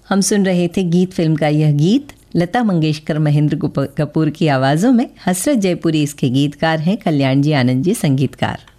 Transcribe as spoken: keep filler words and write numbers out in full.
हम सुन रहे थे गीत फिल्म का यह गीत लता मंगेशकर महेंद्र गुप- कपूर की आवाज़ों में। हसरत जयपुरी इसके गीतकार हैं, कल्याण जी आनंद जी संगीतकार।